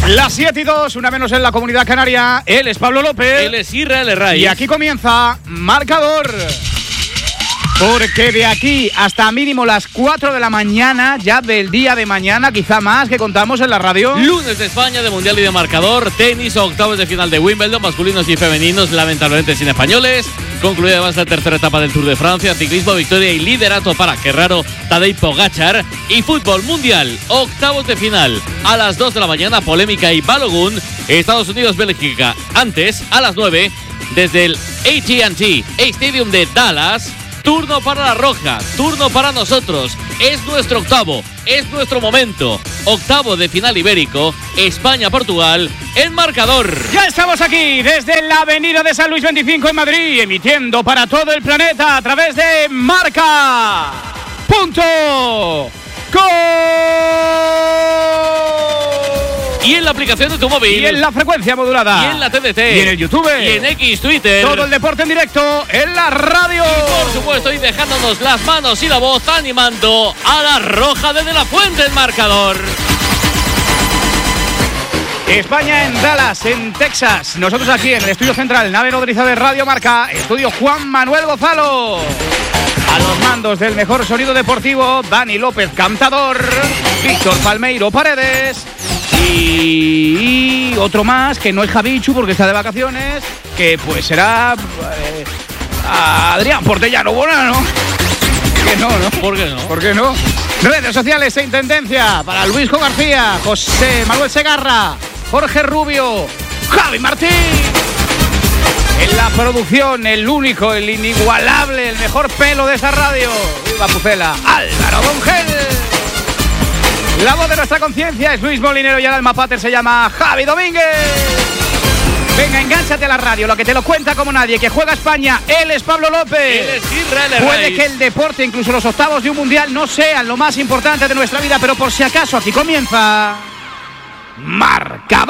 Las 7:02, una menos en la Comunidad Canaria. Él es Pablo López. Él es Israel Herraiz. Y aquí comienza Marcador. Porque de aquí hasta mínimo las 4 de la mañana, ya del día de mañana, quizá más, que contamos en la radio. Lunes de España, de Mundial y de Marcador. Tenis, octavos de final de Wimbledon, masculinos y femeninos, lamentablemente sin españoles. Concluida además la tercera etapa del Tour de Francia. Ciclismo, victoria y liderato para, qué raro, Tadej Pogačar. Y fútbol mundial, octavos de final. A las 2 de la mañana, polémica y Balogun, Estados Unidos, Bélgica. Antes, a las 9, desde el AT&T Stadium de Dallas. Turno para la roja, turno para nosotros. Es nuestro octavo, es nuestro momento. Octavo de final ibérico, España-Portugal en Marcador. Ya estamos aquí desde la avenida de San Luis 25 en Madrid, emitiendo para todo el planeta a través de Marca.com. Y en la aplicación de tu móvil. Y en la frecuencia modulada. Y en la TDT. Y en el YouTube. Y en X, Twitter. Todo el deporte en directo en la radio. Y por supuesto, y dejándonos las manos y la voz animando a la roja desde la fuente en Marcador. España en Dallas, en Texas. Nosotros aquí en el estudio central, nave nodriza de Radio Marca. Estudio Juan Manuel Gonzalo. A los mandos del mejor sonido deportivo, Dani López Cantador, Víctor Palmeiro Paredes y otro más que no es Javichu porque está de vacaciones, que pues será Adrián Portellano Bonano. Que no, ¿no? ¿Por qué no? ¿Por qué no? Redes sociales en tendencia para Luisjo García, José Manuel Segarra, Jorge Rubio, Javi Martín. En la producción, el único, el inigualable, el mejor pelo de esta radio. Viva Pucela, Álvaro Bongel. La voz de nuestra conciencia es Luis Molinero y el alma pater se llama Javi Domínguez. Venga, engánchate a la radio, lo que te lo cuenta como nadie, que juega España. Él es Pablo López. Él es Israel Herraiz. Puede que el deporte, incluso los octavos de un mundial, no sean lo más importante de nuestra vida, pero por si acaso aquí comienza Marcador.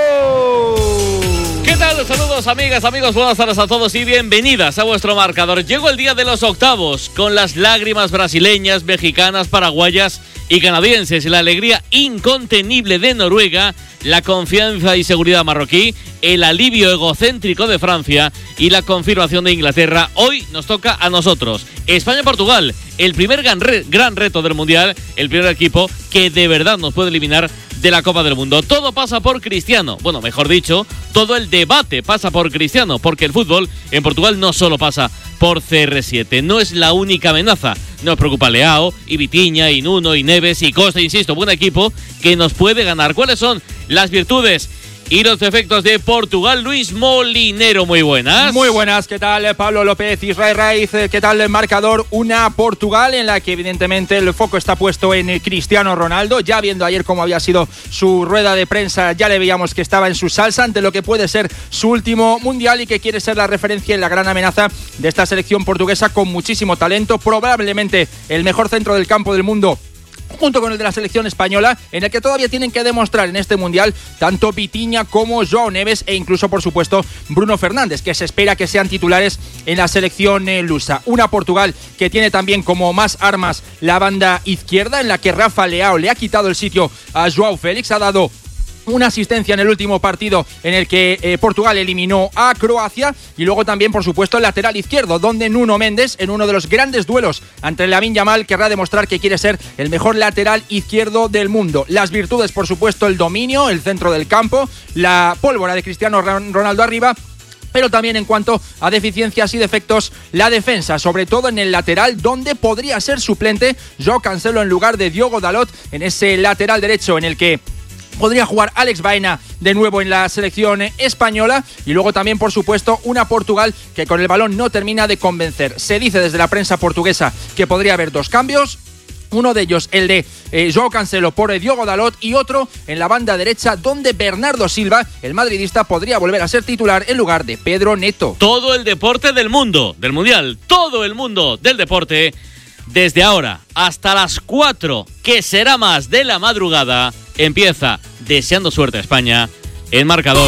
¿Qué tal? Saludos amigas, amigos, buenas tardes a todos y bienvenidas a vuestro Marcador. Llegó el día de los octavos, con las lágrimas brasileñas, mexicanas, paraguayas y canadienses, la alegría incontenible de Noruega, la confianza y seguridad marroquí, el alivio egocéntrico de Francia y la confirmación de Inglaterra. Hoy nos toca a nosotros, España-Portugal, el primer gran reto del Mundial, el primer equipo que de verdad nos puede eliminar de la Copa del Mundo. Todo pasa por Cristiano. Bueno, mejor dicho, todo el debate pasa por Cristiano, porque el fútbol en Portugal no solo pasa por CR7, no es la única amenaza. Nos preocupa Leao, y Vitinha, y Nuno, y Neves, y Costa, insisto, buen equipo que nos puede ganar. ¿Cuáles son las virtudes y los defectos de Portugal? Luis Molinero, muy buenas. Muy buenas, ¿qué tal? Pablo López, Israel Herraiz, ¿qué tal el Marcador? Una Portugal en la que evidentemente el foco está puesto en Cristiano Ronaldo. Ya viendo ayer cómo había sido su rueda de prensa, ya le veíamos que estaba en su salsa ante lo que puede ser su último mundial y que quiere ser la referencia y la gran amenaza de esta selección portuguesa con muchísimo talento, probablemente el mejor centro del campo del mundo, junto con el de la selección española, en el que todavía tienen que demostrar en este mundial tanto Vitinha como Joao Neves e incluso, por supuesto, Bruno Fernández, que se espera que sean titulares en la selección lusa. Una Portugal que tiene también como más armas la banda izquierda, en la que Rafa Leao le ha quitado el sitio a Joao Félix, ha dado una asistencia en el último partido en el que Portugal eliminó a Croacia, y luego también, por supuesto, el lateral izquierdo, donde Nuno Méndez, en uno de los grandes duelos ante Lamine Yamal, querrá demostrar que quiere ser el mejor lateral izquierdo del mundo. Las virtudes, por supuesto, el dominio, el centro del campo, la pólvora de Cristiano Ronaldo arriba, pero también en cuanto a deficiencias y defectos, la defensa, sobre todo en el lateral, donde podría ser suplente Joao Cancelo en lugar de Diogo Dalot, en ese lateral derecho en el que podría jugar Alex Baena de nuevo en la selección española. Y luego también, por supuesto, una Portugal que con el balón no termina de convencer. Se dice desde la prensa portuguesa que podría haber dos cambios. Uno de ellos, el de Joao Cancelo por Diogo Dalot, y otro en la banda derecha, donde Bernardo Silva, el madridista, podría volver a ser titular en lugar de Pedro Neto. Todo el deporte del mundo, del Mundial, todo el mundo del deporte, desde ahora hasta las 4, que será más de la madrugada, empieza deseando suerte a España en Marcador.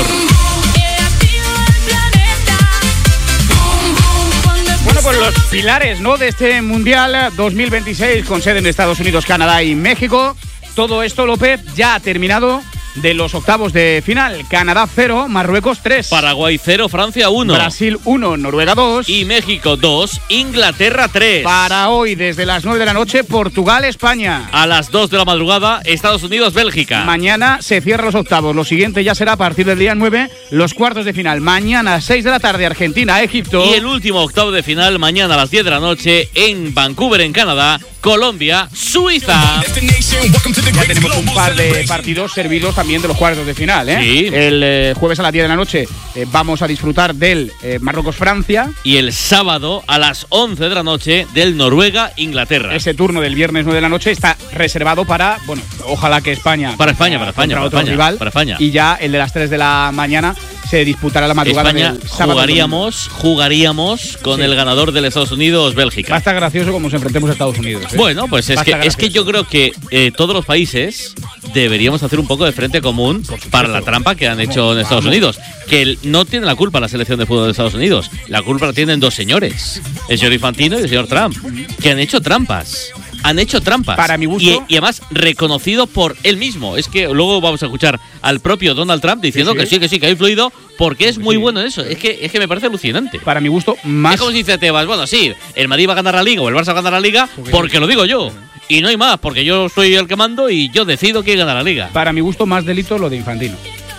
Bueno, pues los pilares, ¿no?, de este Mundial 2026 con sede en Estados Unidos, Canadá y México. Todo esto, López, ya ha terminado de los octavos de final. Canadá 0, Marruecos 3. Paraguay 0, Francia 1. Brasil 1, Noruega 2. Y México 2, Inglaterra 3. Para hoy, desde las 9 de la noche, Portugal, España. A las 2 de la madrugada, Estados Unidos, Bélgica. Mañana se cierran los octavos. Lo siguiente ya será a partir del día 9, los cuartos de final. Mañana, 6 de la tarde, Argentina, Egipto. Y el último octavo de final, mañana a las 10 de la noche, en Vancouver, en Canadá, Colombia, Suiza. Ya tenemos un par de partidos servidos también de los cuartos de final, ¿eh? Sí. El jueves a las 10 de la noche vamos a disfrutar del Marruecos-Francia. Y el sábado a las 11 de la noche del Noruega-Inglaterra. Ese turno del viernes 9 de la noche está reservado para, bueno, ojalá que España. Para España. Rival. Para España. Y ya el de las 3 de la mañana se disputará la madrugada España del sábado. Jugaríamos con el ganador del Estados Unidos-Bélgica. Va a estar gracioso como nos enfrentemos a Estados Unidos, ¿eh? Bueno, pues es que yo creo que todos los países deberíamos hacer un poco de frente común para la trampa que han hecho en Estados Unidos. Que no tiene la culpa la selección de fútbol de Estados Unidos. La culpa la tienen dos señores, el señor Infantino y el señor Trump, que han hecho trampas. Para mi gusto. Y además reconocido por él mismo. Es que luego vamos a escuchar al propio Donald Trump diciendo que sí, que ha influido, porque es muy bueno en eso. Es que me parece alucinante. Para mi gusto, más. Es como si dice Tebas, bueno, sí, el Madrid va a ganar la Liga o el Barça va a ganar la Liga porque lo digo yo. Y no hay más, porque yo soy el que mando y yo decido quién gana la Liga. Para mi gusto, más delito lo de Infantino.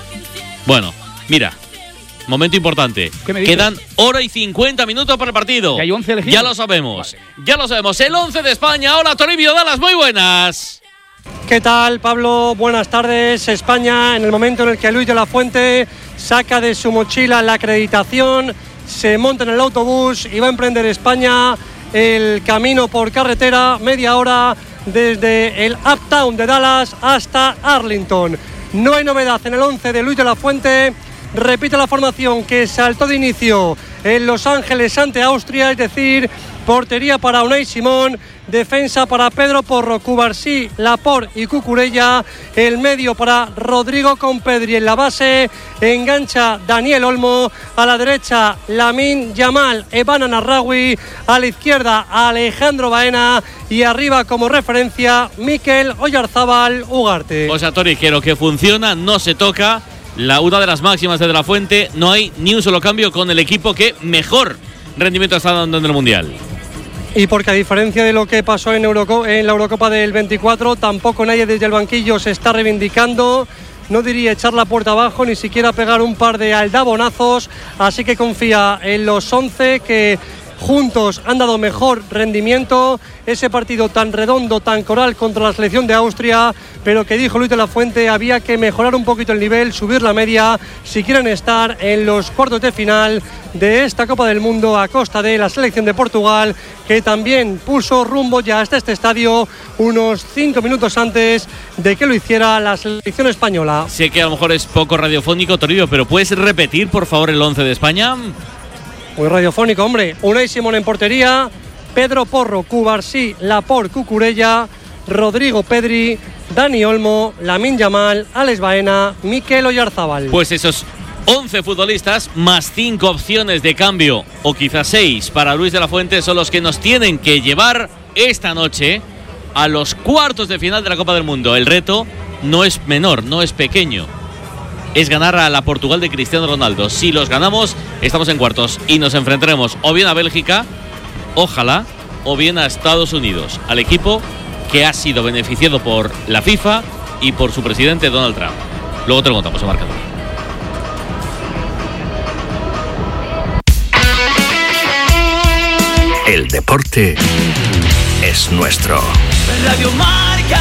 Bueno, mira. Momento importante. Quedan hora y 50 minutos para el partido. ¿Y hay 11 elegidos? Ya lo sabemos. Ya lo sabemos. El 11 de España. Hola, Toribio Dallas. Muy buenas. ¿Qué tal, Pablo? Buenas tardes. España, en el momento en el que Luis de la Fuente saca de su mochila la acreditación, se monta en el autobús y va a emprender España el camino por carretera, media hora desde el Uptown de Dallas hasta Arlington. No hay novedad en el 11 de Luis de la Fuente. Repite la formación que saltó de inicio en Los Ángeles ante Austria, es decir, portería para Unai Simón, defensa para Pedro Porro, Cubarsí, Laporte y Cucurella, el medio para Rodrigo con Pedri en la base, engancha Daniel Olmo, a la derecha Lamine Yamal, Evan Anarraoui, a la izquierda Alejandro Baena y arriba como referencia Mikel Oyarzábal Ugarte. O sea, Tori, que lo que funciona no se toca. Una de las máximas de la Fuente, no hay ni un solo cambio con el equipo que mejor rendimiento está dando en el Mundial. Y porque a diferencia de lo que pasó en la Eurocopa del 24, tampoco nadie desde el banquillo se está reivindicando, no diría echar la puerta abajo, ni siquiera pegar un par de aldabonazos, así que confía en los 11 que juntos han dado mejor rendimiento. Ese partido tan redondo, tan coral contra la selección de Austria, pero que dijo Luis de la Fuente, había que mejorar un poquito el nivel, subir la media, si quieren estar en los cuartos de final de esta Copa del Mundo, a costa de la selección de Portugal, que también puso rumbo ya hasta este estadio unos 5 minutos antes de que lo hiciera la selección española. Sé que a lo mejor es poco radiofónico, Toribio, pero ¿puedes repetir, por favor, el 11 de España? Muy radiofónico, hombre. Unai Simón en portería, Pedro Porro, Cubarsí, Laporte, Cucurella, Rodrigo, Pedri, Dani Olmo, Lamine Yamal, Alex Baena, Mikel Oyarzábal. Pues esos 11 futbolistas más 5 opciones de cambio, o quizás 6 para Luis de la Fuente, son los que nos tienen que llevar esta noche a los cuartos de final de la Copa del Mundo. El reto no es menor, no es pequeño. Es ganar a la Portugal de Cristiano Ronaldo. Si los ganamos, estamos en cuartos y nos enfrentaremos o bien a Bélgica, ojalá, o bien a Estados Unidos, al equipo que ha sido beneficiado por la FIFA y por su presidente Donald Trump. Luego te lo contamos en marcador. El deporte es nuestro. Radio Marca.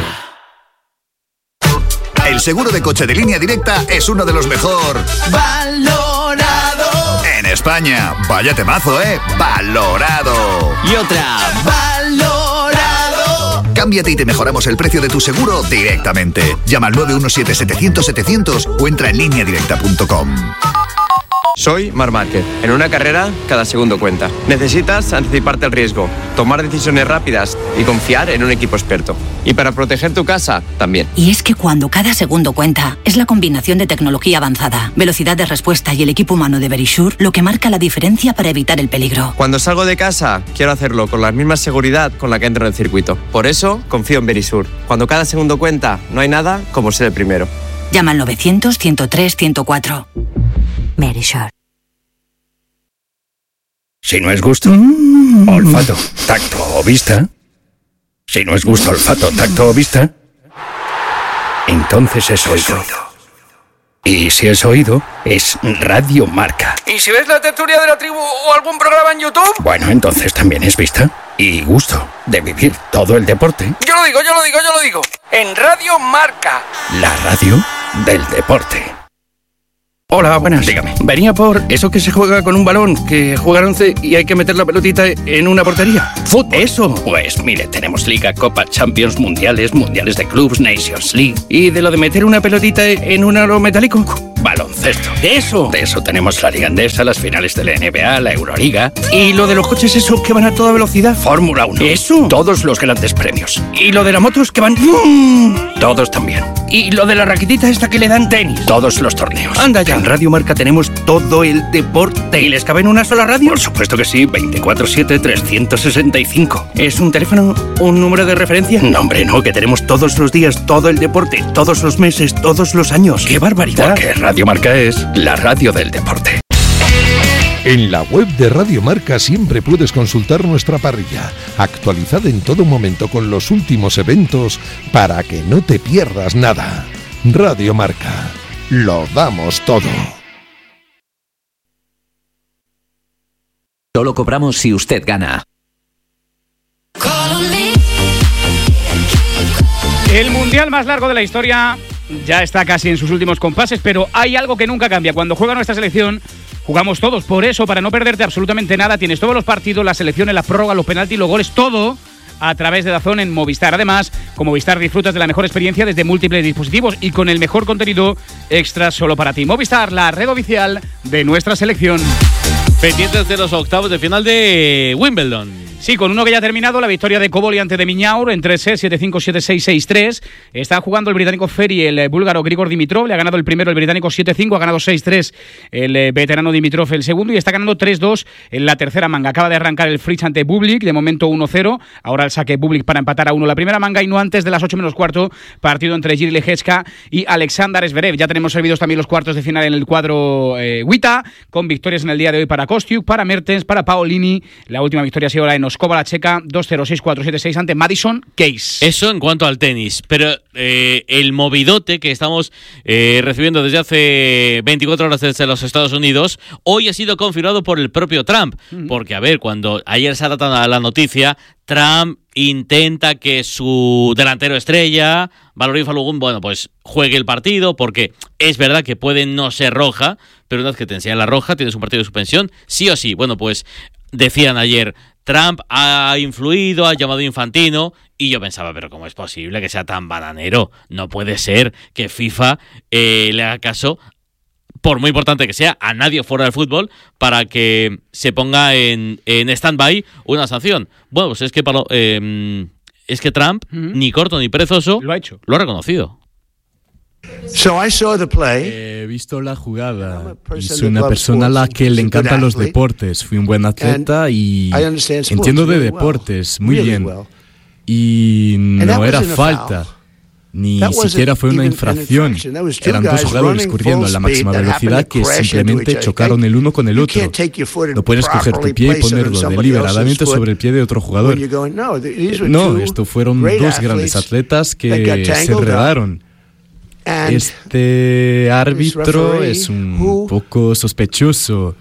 El seguro de coche de Línea Directa es uno de los mejor valorado en España. Vaya temazo, valorado. Y otra, valorado. Cámbiate y te mejoramos el precio de tu seguro directamente. Llama al 917-700-700 o entra en lineadirecta.com. Soy Marc Márquez. En una carrera, cada segundo cuenta. Necesitas anticiparte al riesgo, tomar decisiones rápidas y confiar en un equipo experto. Y para proteger tu casa, también. Y es que cuando cada segundo cuenta, es la combinación de tecnología avanzada, velocidad de respuesta y el equipo humano de Verisure lo que marca la diferencia para evitar el peligro. Cuando salgo de casa, quiero hacerlo con la misma seguridad con la que entro en el circuito. Por eso, confío en Verisure. Cuando cada segundo cuenta, no hay nada como ser el primero. Llama al 900-103-104. Verisure. Si no es gusto, olfato, tacto o vista. Si no es gusto, olfato, tacto o vista, entonces es oído. Y si es oído, es Radio Marca. ¿Y si ves la tertulia de la tribu o algún programa en YouTube? Bueno, entonces también es vista y gusto de vivir todo el deporte. Yo lo digo. En Radio Marca. La radio del deporte. Hola, buenas, dígame. Venía por eso que se juega con un balón, que juegan 11 y hay que meter la pelotita en una portería. ¿Fútbol? Eso. Pues mire, tenemos Liga, Copa, Champions, Mundiales de clubs, Nations League. ¿Y de lo de meter una pelotita en un aro metálico? Baloncesto. De eso tenemos la Liga Endesa, las finales de la NBA, la Euroliga. ¿Y lo de los coches eso que van a toda velocidad? Fórmula 1. Eso. Todos los grandes premios. ¿Y lo de las motos que van? Todos también. ¿Y lo de la raquetita esta que le dan tenis? Todos los torneos. Anda ya. En Radio Marca tenemos todo el deporte. ¿Y les cabe en una sola radio? Por supuesto que sí. 24/7, 365. ¿Es un teléfono? ¿Un número de referencia? No, hombre, no. Que tenemos todos los días, todo el deporte, todos los meses, todos los años. ¡Qué barbaridad! Porque Radio Marca es la radio del deporte. En la web de Radio Marca siempre puedes consultar nuestra parrilla, actualizada en todo momento con los últimos eventos para que no te pierdas nada. Radio Marca. Lo damos todo. Solo cobramos si usted gana. El mundial más largo de la historia ya está casi en sus últimos compases, pero hay algo que nunca cambia. Cuando juega nuestra selección, jugamos todos. Por eso, para no perderte absolutamente nada, tienes todos los partidos, las selecciones, la prórroga, los penaltis, los goles, todo a través de DAZN en Movistar. Además, con Movistar disfrutas de la mejor experiencia desde múltiples dispositivos y con el mejor contenido extra solo para ti. Movistar, la red oficial de nuestra selección. Pendientes de los octavos de final de Wimbledon. Sí, con uno que ya ha terminado, la victoria de Koboli ante de Miñaur en 3-6, 7-5, 7-6, 6-3. Está jugando el británico Ferry, el búlgaro Grigor Dimitrov. Le ha ganado el primero el británico 7-5, ha ganado 6-3 el veterano Dimitrov el segundo y está ganando 3-2 en la tercera manga. Acaba de arrancar el Fritz ante Bublik, de momento 1-0. Ahora el saque Bublik para empatar a 1 la primera manga y no antes de las 8 menos cuarto, partido entre Jiří Lehečka y Alexander Zverev. Ya tenemos servidos también los cuartos de final en el cuadro WTA, con victorias en el día de hoy para Kostiuk, para Mertens, para Paolini. La última victoria ha sido la en Oskova, la checa, 2-0, 6-4, 7-6 ante Madison Keys. Eso en cuanto al tenis, pero el movidote que estamos recibiendo desde hace 24 horas desde los Estados Unidos, hoy ha sido confirmado por el propio Trump, porque a ver, cuando ayer se data la noticia, Trump intenta que su delantero estrella, Valery Falugún, bueno, pues juegue el partido, porque es verdad que puede no ser roja, pero una vez que te enseñan la roja, tienes un partido de suspensión, sí o sí. Bueno, pues decían ayer, Trump ha influido, ha llamado Infantino, y yo pensaba, pero ¿cómo es posible que sea tan bananero? No puede ser que FIFA le haga caso, por muy importante que sea, a nadie fuera del fútbol, para que se ponga en stand-by una sanción. Bueno, pues es que Trump, ni corto ni perezoso, lo ha hecho. Lo ha reconocido. He visto la jugada y soy una persona a la que le encantan los deportes. Fui un buen atleta y entiendo de deportes muy bien. Y no era falta, ni siquiera fue una infracción. Eran dos jugadores corriendo a la máxima velocidad que simplemente chocaron el uno con el otro. No puedes coger tu pie y ponerlo deliberadamente sobre el pie de otro jugador. No, estos fueron dos grandes atletas que se enredaron. Este árbitro es un poco sospechoso.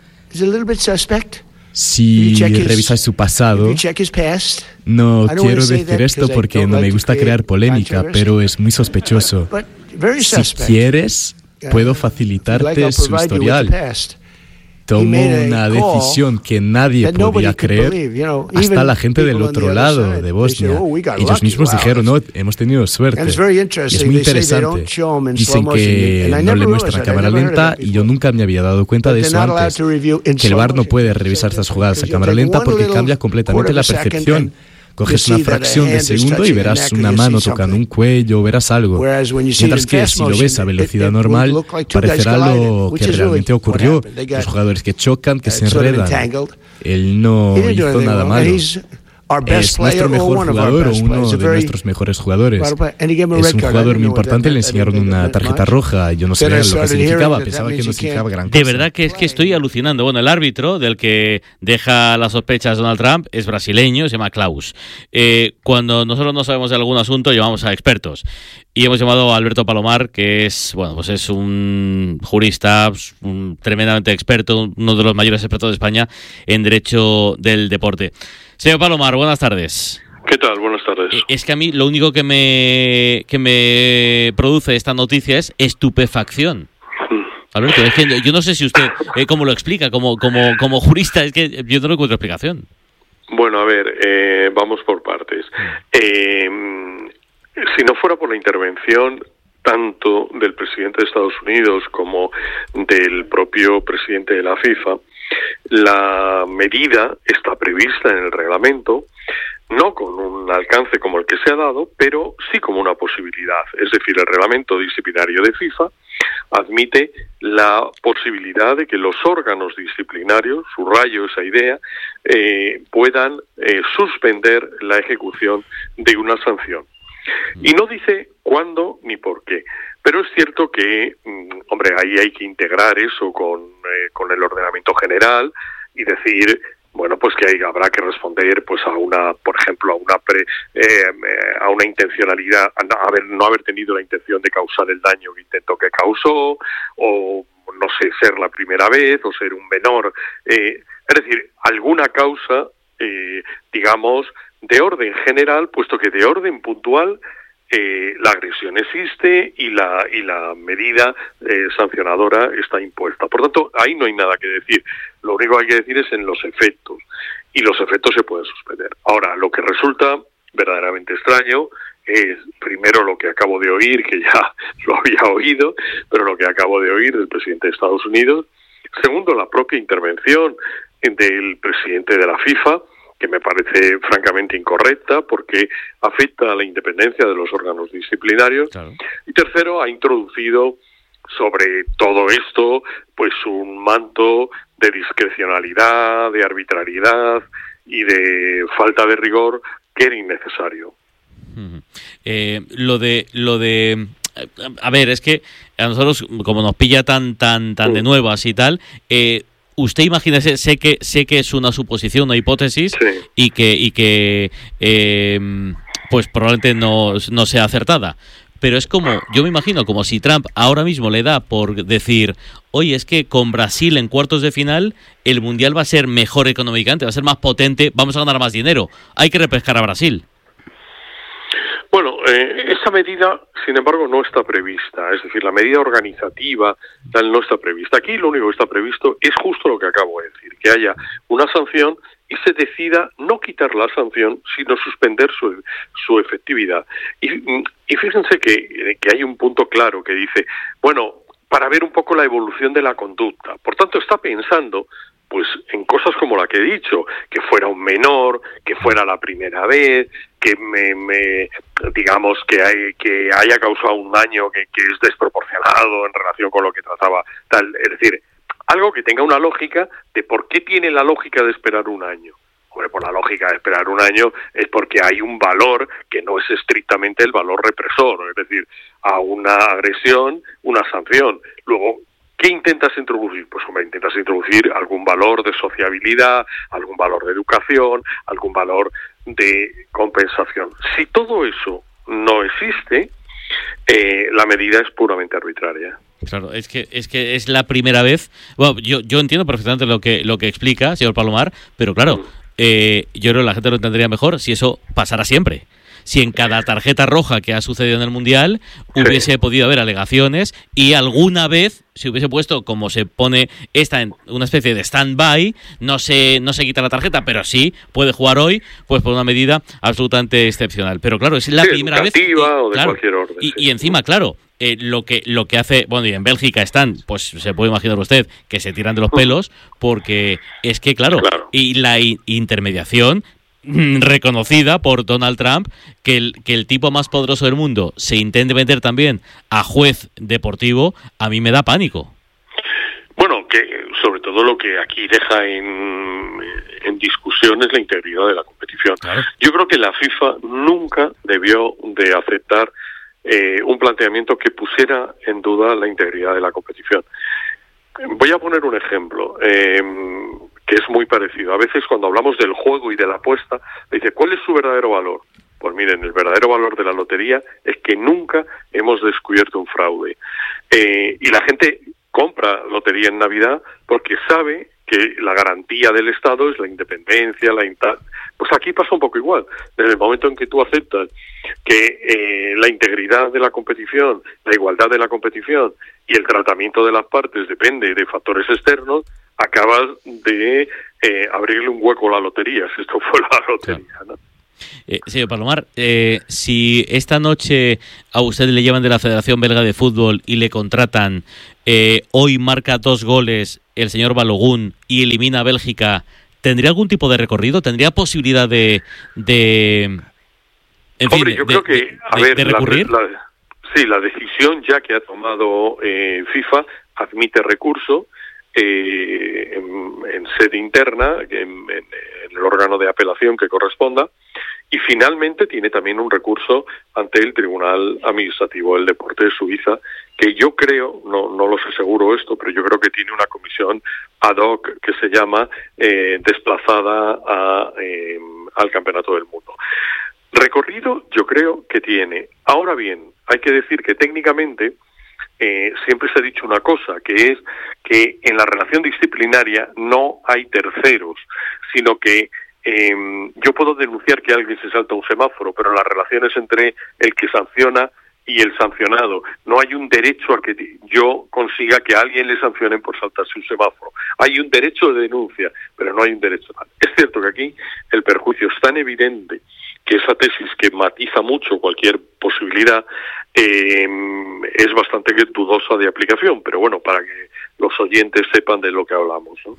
Si revisas su pasado, no quiero decir esto porque no me gusta crear polémica, pero es muy sospechoso. Si quieres, puedo facilitarte su historial. Tomó una decisión que nadie podía creer, hasta la gente del otro lado de Bosnia. Ellos mismos dijeron, no, hemos tenido suerte. Y es muy interesante. Dicen que no le muestran a cámara lenta y yo nunca me había dado cuenta de eso antes. Que el VAR no puede revisar estas jugadas a cámara lenta porque cambia completamente la percepción. Coges una fracción de segundo y verás una mano tocando un cuello, verás algo. Mientras que si lo ves a velocidad normal, parecerá lo que realmente ocurrió. Los jugadores que chocan, que se enredan. Él no hizo nada malo. es nuestro mejor jugador o uno de nuestros mejores jugadores. Es un jugador muy importante, le enseñaron una tarjeta roja, yo no sabía lo que significaba, pensaba que no significaba gran cosa. De verdad que es que estoy alucinando. Bueno, el árbitro del que deja las sospechas Donald Trump es brasileño, se llama Klaus. Cuando nosotros no sabemos de algún asunto, llamamos a expertos. Y hemos llamado a Alberto Palomar, que es, bueno, pues es un jurista tremendamente experto, uno de los mayores expertos de España en derecho del deporte. Señor Palomar, buenas tardes. ¿Qué tal? Buenas tardes. Es que a mí lo único que me produce esta noticia es estupefacción. Alberto, es que yo no sé si usted cómo lo explica, como jurista, es que yo no encuentro explicación. Bueno, a ver, vamos por partes. Si no fuera por la intervención tanto del presidente de Estados Unidos como del propio presidente de la FIFA, la medida está prevista en el reglamento, no con un alcance como el que se ha dado, pero sí como una posibilidad. Es decir, el reglamento disciplinario de FIFA admite la posibilidad de que los órganos disciplinarios, subrayo esa idea, puedan suspender la ejecución de una sanción. Y no dice cuándo ni por qué. Pero es cierto que, hombre, ahí hay que integrar eso con el ordenamiento general y decir, bueno, pues que habrá que responder, pues a una, por ejemplo, a una intencionalidad, no haber tenido la intención de causar el daño que intentó que causó, o no sé, ser la primera vez, o ser un menor. Es decir, alguna causa, digamos, de orden general, puesto que de orden puntual la agresión existe y la medida sancionadora está impuesta. Por tanto, ahí no hay nada que decir. Lo único que hay que decir es en los efectos. Y los efectos se pueden suspender. Ahora, lo que resulta verdaderamente extraño es, primero, lo que acabo de oír, que ya lo había oído, pero lo que acabo de oír del presidente de Estados Unidos. Segundo, la propia intervención del presidente de la FIFA, que me parece francamente incorrecta porque afecta a la independencia de los órganos disciplinarios. Claro. Y tercero, ha introducido sobre todo esto pues un manto de discrecionalidad, de arbitrariedad y de falta de rigor que era innecesario. Lo de a ver, es que a nosotros, como nos pilla tan de nuevas y tal, usted imagínese, sé que es una suposición, una hipótesis, sí, y que pues probablemente no sea acertada. Pero es como, yo me imagino, como si Trump ahora mismo le da por decir, oye, es que con Brasil en cuartos de final el Mundial va a ser mejor económicamente, va a ser más potente, vamos a ganar más dinero. Hay que repescar a Brasil. Bueno, esa medida, sin embargo, no está prevista. Es decir, la medida organizativa tal no está prevista. Aquí lo único que está previsto es justo lo que acabo de decir, que haya una sanción y se decida no quitar la sanción, sino suspender su efectividad. Y fíjense que hay un punto claro que dice, bueno, para ver un poco la evolución de la conducta. Por tanto, está pensando pues en cosas como la que he dicho, que fuera un menor, que fuera la primera vez, que digamos que haya causado un daño que es desproporcionado en relación con lo que trataba tal, es decir, algo que tenga una lógica de por qué tiene la lógica de esperar un año. Hombre, por la lógica de esperar un año es porque hay un valor que no es estrictamente el valor represor, es decir, a una agresión, una sanción. Luego, ¿qué intentas introducir? Pues hombre, intentas introducir algún valor de sociabilidad, algún valor de educación, algún valor de compensación. Si todo eso no existe, la medida es puramente arbitraria. Claro, es que es la primera vez. Bueno, yo entiendo perfectamente lo que explica, señor Palomar, pero claro, yo creo que la gente lo entendería mejor si eso pasara siempre. Si en cada tarjeta roja que ha sucedido en el Mundial hubiese podido haber alegaciones y alguna vez se hubiese puesto, como se pone esta en una especie de stand-by, no se quita la tarjeta, pero sí puede jugar hoy, pues por una medida absolutamente excepcional. Pero claro, es la primera vez. O de claro, cualquier orden. Y encima, claro, lo que hace, bueno, y en Bélgica están, pues se puede imaginar usted que se tiran de los pelos, porque es que, claro. Y la intermediación reconocida por Donald Trump, que el tipo más poderoso del mundo se intente meter también a juez deportivo, a mí me da pánico. Bueno, que sobre todo lo que aquí deja en discusión es la integridad de la competición. Claro. Yo creo que la FIFA nunca debió de aceptar un planteamiento que pusiera en duda la integridad de la competición. Voy a poner un ejemplo que es muy parecido. A veces cuando hablamos del juego y de la apuesta, dice, ¿cuál es su verdadero valor? Pues miren, el verdadero valor de la lotería es que nunca hemos descubierto un fraude. Y la gente compra lotería en Navidad porque sabe que la garantía del Estado es la independencia, pues aquí pasa un poco igual. Desde el momento en que tú aceptas que la integridad de la competición, la igualdad de la competición y el tratamiento de las partes depende de factores externos, acabas de abrirle un hueco a la lotería, si esto fuera la lotería, ¿no? Señor Palomar, si esta noche a usted le llevan de la Federación Belga de Fútbol y le contratan, hoy marca 2 goles el señor Balogun y elimina a Bélgica, ¿tendría algún tipo de recorrido? ¿Tendría posibilidad de creo que, de recurrir? La decisión ya que ha tomado FIFA admite recurso en sede interna, en el órgano de apelación que corresponda, y finalmente tiene también un recurso ante el Tribunal Administrativo del Deporte de Suiza, que yo creo, no lo sé seguro esto, pero yo creo que tiene una comisión ad hoc que se llama desplazada al Campeonato del Mundo. Recorrido yo creo que tiene. Ahora bien, hay que decir que técnicamente siempre se ha dicho una cosa, que es que en la relación disciplinaria no hay terceros, sino que yo puedo denunciar que alguien se salta un semáforo, pero las relaciones entre el que sanciona y el sancionado, no hay un derecho a que yo consiga que a alguien le sancionen por saltarse un semáforo. Hay un derecho de denuncia, pero no hay un derecho. Es cierto que aquí el perjuicio es tan evidente que esa tesis que matiza mucho cualquier posibilidad es bastante dudosa de aplicación, pero bueno, para que los oyentes sepan de lo que hablamos, ¿no?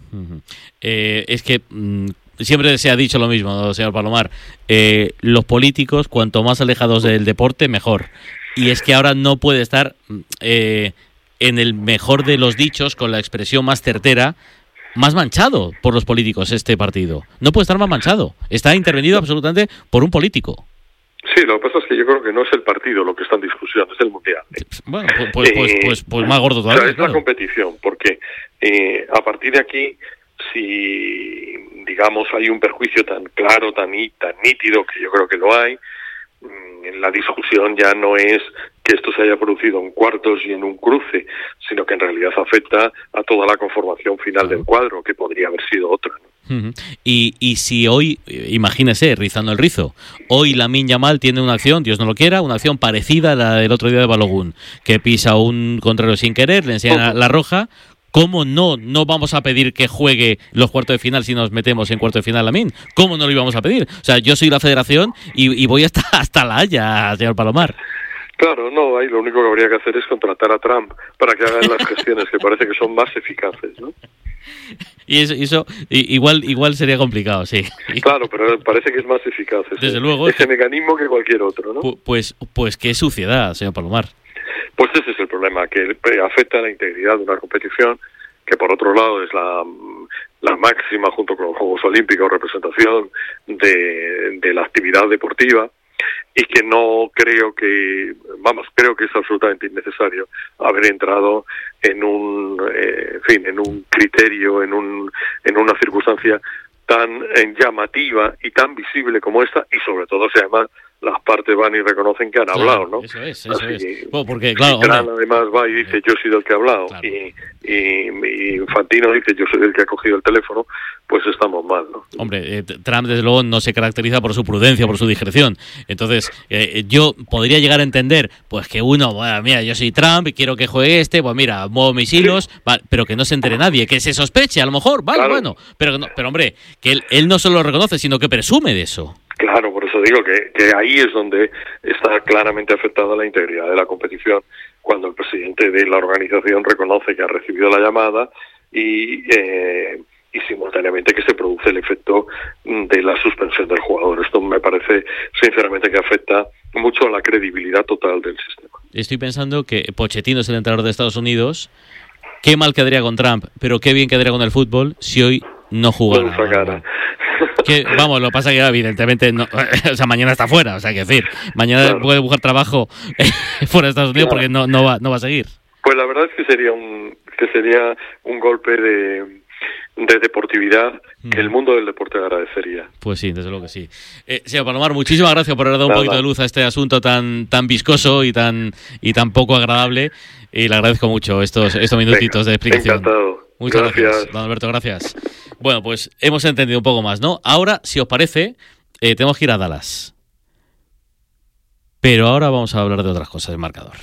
Es que siempre se ha dicho lo mismo, señor Palomar, los políticos, cuanto más alejados del deporte, mejor. Y es que ahora no puede estar, en el mejor de los dichos, con la expresión más certera, más manchado por los políticos este partido. No puede estar más manchado. Está intervenido absolutamente por un político. Sí, lo que pasa es que yo creo que no es el partido lo que está en discusión, es el Mundial. Bueno, pues más gordo todavía. O sea, es la competición, porque a partir de aquí, si digamos hay un perjuicio tan claro, tan nítido, que yo creo que lo hay, la discusión ya no es que esto se haya producido en cuartos y en un cruce, sino que en realidad afecta a toda la conformación final del cuadro, que podría haber sido otra, ¿no? Y si hoy, imagínese, rizando el rizo, hoy Lamine Yamal tiene una acción, Dios no lo quiera, una acción parecida a la del otro día de Balogun, que pisa un contrario sin querer, le enseña la roja. ¿Cómo no vamos a pedir que juegue los cuartos de final si nos metemos en cuartos de final, Lamine? ¿Cómo no lo íbamos a pedir? O sea, yo soy la federación y voy hasta La Haya, señor Palomar. Claro, no, ahí lo único que habría que hacer es contratar a Trump para que hagan las gestiones que parece que son más eficaces, ¿no? Y eso igual sería complicado, sí. Claro, pero parece que es más eficaz desde luego, ese mecanismo que cualquier otro, ¿no? Pues qué suciedad, señor Palomar. Pues ese es el problema, que afecta a la integridad de una competición que por otro lado es la máxima junto con los Juegos Olímpicos representación de la actividad deportiva, y que no creo que, creo que es absolutamente innecesario haber entrado en un criterio, en una circunstancia tan llamativa y tan visible como esta, y sobre todo si además las partes van y reconocen que han hablado, ¿no? Eso es. Bueno, porque, claro, Trump además va y dice, yo he sido el que ha hablado, claro. y Infantino dice, yo soy el que ha cogido el teléfono, pues estamos mal, ¿no? Hombre, Trump desde luego no se caracteriza por su prudencia, por su discreción. Entonces, yo podría llegar a entender, pues que uno, bueno, mira, yo soy Trump y quiero que juegue pues mira, muevo mis hilos, vale, pero que no se entere nadie, que se sospeche, a lo mejor, vale, claro. Bueno, pero hombre, que él no solo lo reconoce, sino que presume de eso. Claro, por eso digo que ahí es donde está claramente afectada la integridad de la competición, cuando el presidente de la organización reconoce que ha recibido la llamada y simultáneamente que se produce el efecto de la suspensión del jugador. Esto me parece sinceramente que afecta mucho a la credibilidad total del sistema. Estoy pensando que Pochettino es el entrenador de Estados Unidos qué mal quedaría con Trump, pero qué bien quedaría con el fútbol si hoy no jugara. Que, vamos, lo que pasa es que evidentemente no, o sea, mañana está fuera, o sea, hay que decir, mañana puede buscar trabajo fuera de Estados Unidos porque no va a seguir. Pues la verdad es que sería un golpe de deportividad que el mundo del deporte agradecería. Pues sí, desde luego que sí. Señor Palomar, muchísimas gracias por haber dado un poquito de luz a este asunto tan viscoso y tan poco agradable, y le agradezco mucho estos minutitos de explicación. Encantado. Muchas gracias, don Alberto, gracias. Bueno, pues hemos entendido un poco más, ¿no? Ahora, si os parece, tenemos que ir a Dallas. Pero ahora vamos a hablar de otras cosas del marcador.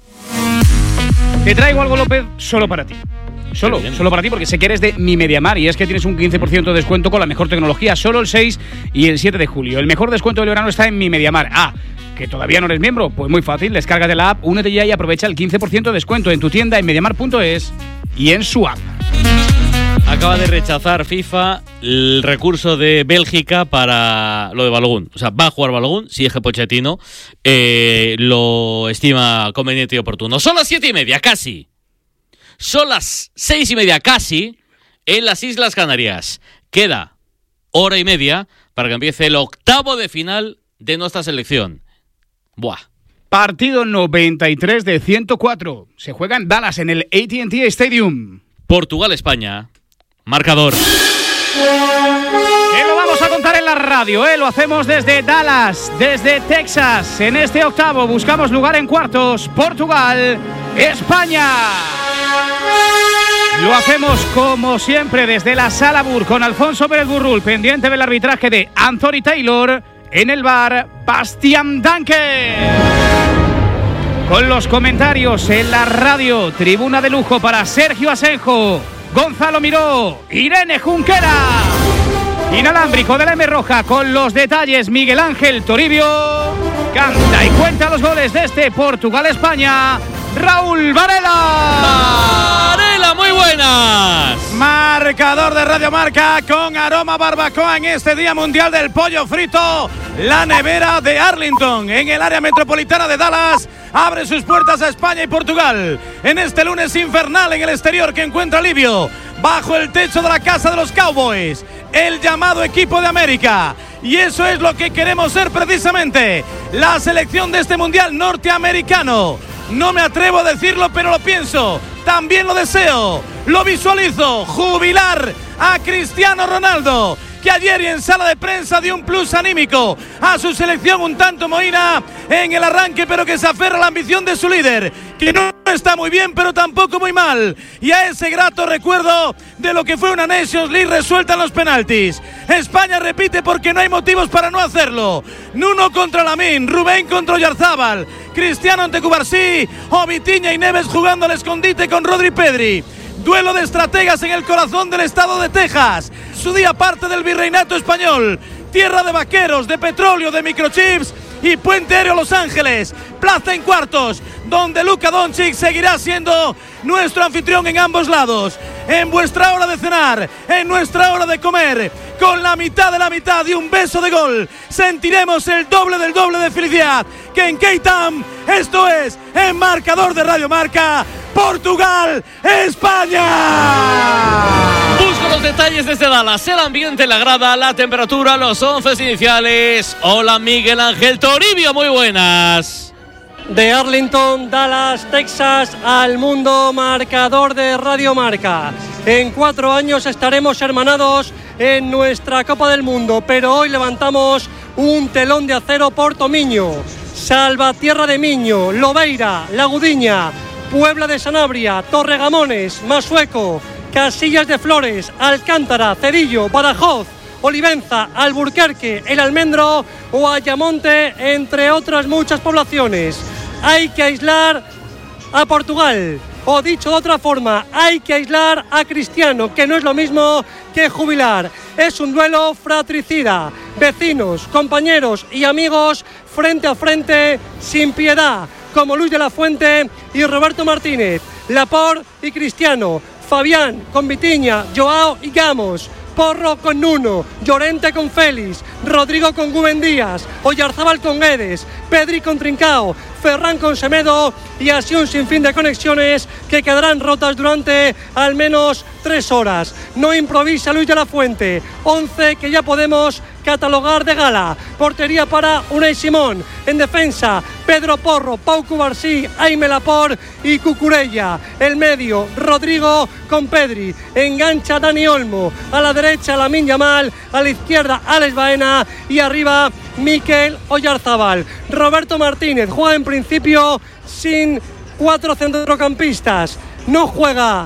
Te traigo algo, López, solo para ti. Solo para ti, porque sé que eres de Mi Mediamar, y es que tienes un 15% de descuento con la mejor tecnología solo el 6 y el 7 de julio. El mejor descuento del verano está en Mi Mediamar. ¿Que todavía no eres miembro? Pues muy fácil, descárgate la app, únete ya y aprovecha el 15% de descuento en tu tienda en mediamar.es y en su app. Acaba de rechazar FIFA el recurso de Bélgica para lo de Balogun. O sea, va a jugar Balogun si es que Pochettino lo estima conveniente y oportuno. Son las 7:30, casi. Son las 6:30, casi, en las Islas Canarias. Queda hora y media para que empiece el octavo de final de nuestra selección. Buah. Partido 93 de 104. Se juega en Dallas, en el AT&T Stadium. Portugal-España. Marcador. Que lo vamos a contar en la radio, Lo hacemos desde Dallas, desde Texas. En este octavo buscamos lugar en cuartos. Portugal, España. Lo hacemos como siempre desde la Sala Bur con Alfonso Pérez Burrul, pendiente del arbitraje de Anthony Taylor. En el bar, Bastian Danke. Con los comentarios en la radio, tribuna de lujo para Sergio Asenjo, Gonzalo Miró, Irene Junquera. Inalámbrico de la M Roja con los detalles, Miguel Ángel Toribio. Canta y cuenta los goles de este Portugal-España, Raúl Varela. Varela, muy buenas. Marcador de Radio Marca con aroma barbacoa en este Día Mundial del Pollo Frito. La nevera de Arlington, en el área metropolitana de Dallas, abre sus puertas a España y Portugal en este lunes infernal en el exterior que encuentra alivio bajo el techo de la casa de los Cowboys, el llamado equipo de América. Y eso es lo que queremos ser precisamente, la selección de este mundial norteamericano. No me atrevo a decirlo, pero lo pienso, también lo deseo, lo visualizo, jubilar a Cristiano Ronaldo, que ayer y en sala de prensa dio un plus anímico a su selección un tanto mohina en el arranque, pero que se aferra a la ambición de su líder, que no está muy bien pero tampoco muy mal, y a ese grato recuerdo de lo que fue una Nations League resuelta en los penaltis. España repite porque no hay motivos para no hacerlo. Nuno contra Lamín, Rubén contra Oyarzábal, Cristiano ante Cubarsí o Vitinha y Neves jugando al escondite con Rodri Pedri. Duelo de estrategas en el corazón del estado de Texas, su día parte del virreinato español, tierra de vaqueros, de petróleo, de microchips y puente aéreo Los Ángeles, plaza en cuartos, donde Luka Doncic seguirá siendo nuestro anfitrión en ambos lados. En vuestra hora de cenar, en nuestra hora de comer, con la mitad de la mitad y un beso de gol, sentiremos el doble del doble de felicidad que en K-Town. Esto es en Marcador de Radio Marca, Portugal, España. Busco los detalles desde Dallas, el ambiente, la grada, la temperatura, los 11 iniciales. Hola Miguel Ángel Toribio, muy buenas. De Arlington, Dallas, Texas, al mundo, Marcador de Radio Marca. En 4 años estaremos hermanados en nuestra Copa del Mundo, pero hoy levantamos un telón de acero por Tomiño, Salvatierra de Miño, Lobeira, La Gudiña, Puebla de Sanabria, Torregamones, Masueco, Casillas de Flores, Alcántara, Cerillo, Badajoz, Olivenza, Alburquerque, El Almendro o Ayamonte, entre otras muchas poblaciones. Hay que aislar a Portugal, o dicho de otra forma, hay que aislar a Cristiano, que no es lo mismo que jubilar. Es un duelo fratricida, vecinos, compañeros y amigos frente a frente, sin piedad, como Luis de la Fuente y Roberto Martínez, Laporte y Cristiano, Fabián con Vitinha, Joao y Gamos, Porro con Nuno, Llorente con Félix, Rodrigo con Rubén Díaz, Oyarzábal con Guedes, Pedri con Trincao, Ferran con Semedo y así un sinfín de conexiones que quedarán rotas durante al menos 3 horas. No improvisa Luis de la Fuente, 11 que ya podemos catalogar de gala. Portería para Unai Simón. En defensa, Pedro Porro, Pau Cubarsí, Aimé Laporte y Cucurella. El medio, Rodrigo con Pedri. Engancha Dani Olmo. A la derecha, Lamine Yamal. A la izquierda, Alex Baena. Y arriba, Mikel Oyarzábal. Roberto Martínez juega en principio sin 4 centrocampistas. No juega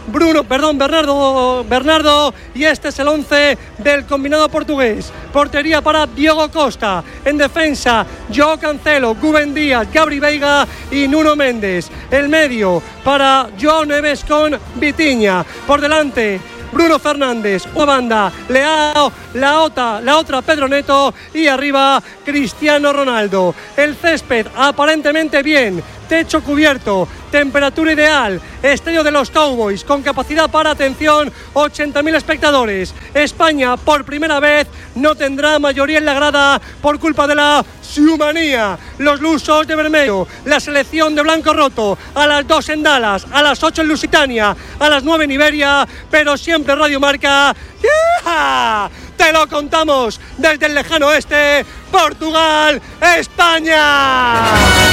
Bernardo, y este es el 11 del combinado portugués. Portería para Diogo Costa. En defensa, Joao Cancelo, Rubén Díaz, Gabri Veiga y Nuno Méndez. El medio para Joao Neves con Vitinha. Por delante, Bruno Fernández, una banda, Leao, la otra Pedro Neto y arriba Cristiano Ronaldo. El césped aparentemente bien, techo cubierto, temperatura ideal, estadio de los Cowboys con capacidad para, atención, 80.000 espectadores. España por primera vez no tendrá mayoría en la grada por culpa de la Siumanía. Los lusos de vermelho, la selección de blanco roto, a las 2 en Dallas, a las 8 en Lusitania, a las 9 en Iberia, pero siempre Radio Marca. ¡Yeah! Te lo contamos desde el lejano oeste, Portugal, España.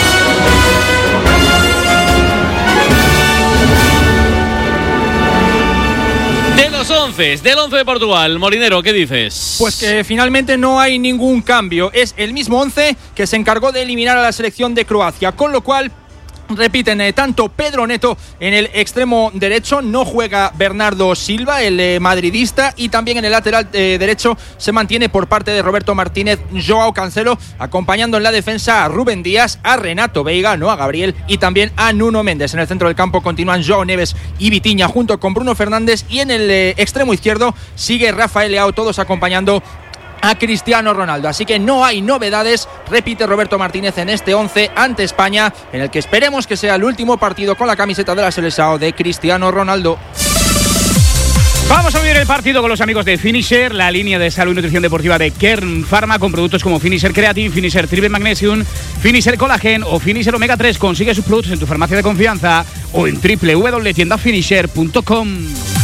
Del 11 de Portugal, Molinero, ¿qué dices? Pues que finalmente no hay ningún cambio. Es el mismo 11 que se encargó de eliminar a la selección de Croacia, con lo cual repiten tanto Pedro Neto en el extremo derecho, no juega Bernardo Silva, el madridista, y también en el lateral derecho se mantiene por parte de Roberto Martínez Joao Cancelo, acompañando en la defensa a Rubén Díaz, a Renato Veiga, no a Gabriel, y también a Nuno Méndez. En el centro del campo continúan Joao Neves y Vitinha junto con Bruno Fernández, y en el extremo izquierdo sigue Rafael Leao, todos acompañando a Cristiano Ronaldo. Así que no hay novedades, repite Roberto Martínez en este 11 ante España, en el que esperemos que sea el último partido con la camiseta de la selección de Cristiano Ronaldo. Vamos a vivir el partido con los amigos de Finisher, la línea de salud y nutrición deportiva de Kern Pharma, con productos como Finisher Creatine, Finisher Triple Magnesium, Finisher Collagen o Finisher Omega 3. Consigue sus productos en tu farmacia de confianza o en www.tiendafinisher.com.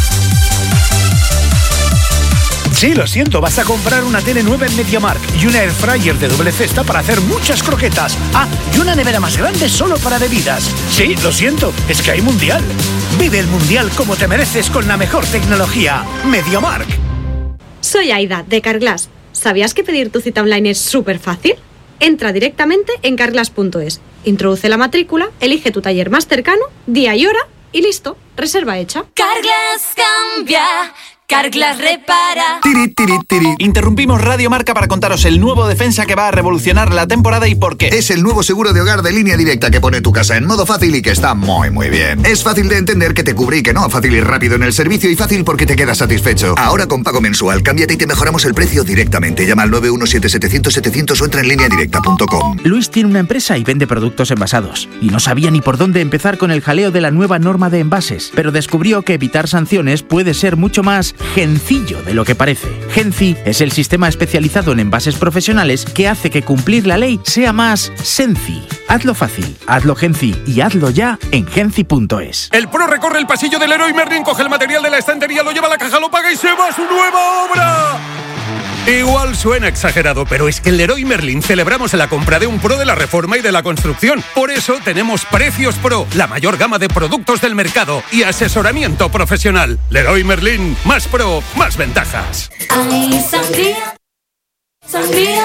Sí, lo siento, vas a comprar una tele nueva en MediaMarkt y una airfryer de doble cesta para hacer muchas croquetas. Ah, y una nevera más grande solo para bebidas. Sí, lo siento, es que hay mundial. Vive el mundial como te mereces con la mejor tecnología. MediaMarkt. Soy Aida, de Carglass. ¿Sabías que pedir tu cita online es súper fácil? Entra directamente en carglass.es, introduce la matrícula, elige tu taller más cercano, día y hora y listo, reserva hecha. Carglass cambia. Carglass repara. Tiri, tiri, tiri. Interrumpimos Radio Marca para contaros el nuevo defensa que va a revolucionar la temporada y por qué. Es el nuevo seguro de hogar de Línea Directa que pone tu casa en modo fácil y que está muy muy bien. Es fácil de entender que te cubre y que no, fácil y rápido en el servicio y fácil porque te quedas satisfecho. Ahora con pago mensual, cámbiate y te mejoramos el precio directamente. Llama al 917-700-700 o entra en lineadirecta.com. Luis tiene una empresa y vende productos envasados y no sabía ni por dónde empezar con el jaleo de la nueva norma de envases, pero descubrió que evitar sanciones puede ser mucho más sencillo de lo que parece. Genci es el sistema especializado en envases profesionales que hace que cumplir la ley sea más senci. Hazlo fácil, hazlo Genci y hazlo ya en genci.es. El pro recorre el pasillo del Leroy Merlin, coge el material de la estantería, lo lleva a la caja, lo paga y se va a su nueva obra. Igual suena exagerado, pero es que en Leroy Merlin celebramos la compra de un pro de la reforma y de la construcción. Por eso tenemos Precios Pro, la mayor gama de productos del mercado y asesoramiento profesional. Leroy Merlin, más pro, más ventajas. Ay, sangría, sangría.